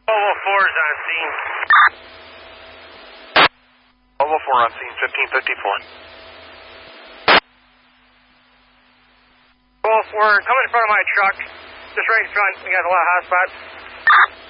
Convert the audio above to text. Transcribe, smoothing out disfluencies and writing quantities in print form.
Volvo 4 is on scene. Volvo 4 on scene, 1554. Volvo 4, come in front of my truck. Just right in front. We got a lot of hot spots.